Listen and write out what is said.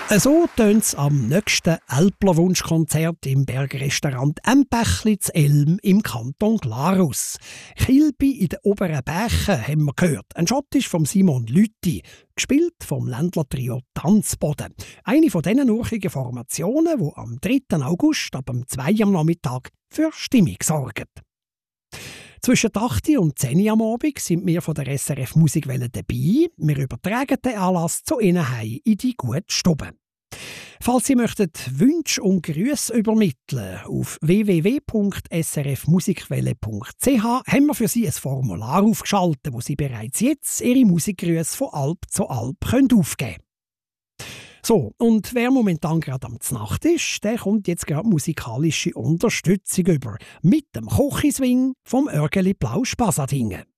So tönt es am nächsten Älplerwunschkonzert im Bergrestaurant Empechli zu Elm im Kanton Glarus. Kilby in den oberen Bächen haben wir gehört. Ein Schottisch von Simon Lüthi, gespielt vom Ländlertrio Tanzboden. Eine von diesen urchigen Formationen, die am 3. August ab 2 am Nachmittag für Stimmung sorgen. Zwischen 8 und 10 am Abend sind wir von der SRF Musikwelle dabei. Wir übertragen den Anlass zu Ihnen heim in die gute Stube. Falls Sie möchten Wünsche und Grüße übermitteln, auf www.srfmusikwelle.ch haben wir für Sie ein Formular aufgeschaltet, wo Sie bereits jetzt Ihre Musikgrüße von Alp zu Alp aufgeben können. So, und wer momentan gerade am Znacht ist, der kommt jetzt gerade musikalische Unterstützung über. Mit dem Kochi-Swing vom Örgeli Blau Spasadingen.